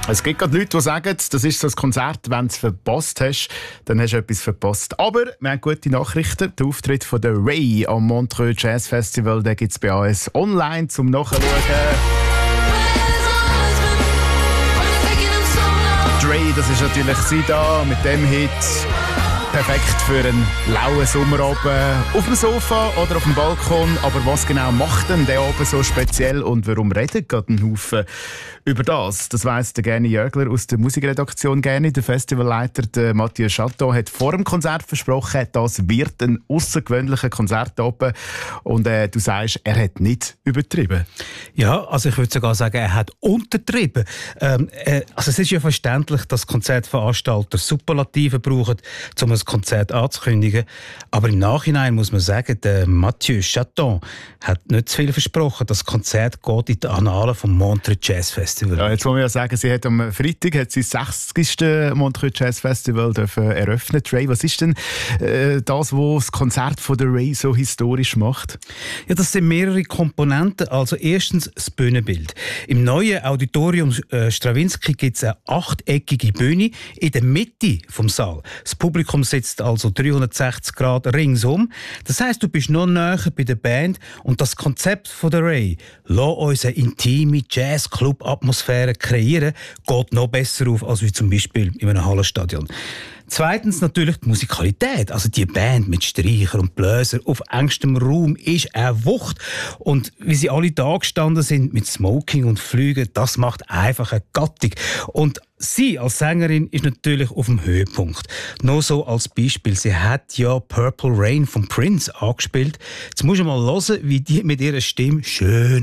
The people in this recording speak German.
Es gibt gerade Leute, die sagen, das ist so ein Konzert, wenn du es verpasst hast, dann hast du etwas verpasst. Aber wir haben gute Nachrichten. Der Auftritt von der Ray am Montreux Jazz Festival, den gibt es bei uns online zum Nachschauen. Ray, das ist natürlich sie da mit dem Hit. Perfekt für einen lauen Sommerabend auf dem Sofa oder auf dem Balkon. Aber was genau macht denn der Abend so speziell und warum redet gerade ein Haufen über das? Das weiss der Gerni Jörgler aus der Musikredaktion Gerni. Der Festivalleiter der Mathieu Chateau hat vor dem Konzert versprochen, das wird ein außergewöhnlicher Konzertabend. Und du sagst, er hat nicht übertrieben. Ja, also ich würde sogar sagen, er hat untertrieben. Also es ist ja verständlich, dass Konzertveranstalter Superlative brauchen, um ein Konzert anzukündigen. Aber im Nachhinein muss man sagen, der Mathieu Chateau hat nicht zu viel versprochen. Das Konzert geht in die Annalen vom Montreux Jazz Festival. Ja, jetzt muss man ja sagen, sie hat am Freitag sein 60. Montreux Jazz Festival eröffnet. Ray, was ist denn das, was das Konzert von der Ray so historisch macht? Ja, das sind mehrere Komponenten. Also erstens das Bühnenbild. Im neuen Auditorium Stravinsky gibt es eine achteckige Bühne in der Mitte vom Saal. Das Publikum sitzt also 360 Grad ringsum. Das heisst, du bist noch näher bei der Band und das Konzept von der Ray, lass uns eine intime Jazz-Club-Atmosphäre kreieren, geht noch besser auf als wie zum Beispiel in einem Hallenstadion. Zweitens natürlich die Musikalität. Also die Band mit Streicher und Bläser auf engstem Raum ist eine Wucht. Und wie sie alle da gestanden sind mit Smoking und Flügen, das macht einfach eine Gattung. Und sie als Sängerin ist natürlich auf dem Höhepunkt. Nur so als Beispiel, sie hat ja Purple Rain von Prince angespielt. Jetzt musst du mal hören, wie die mit ihrer Stimme schön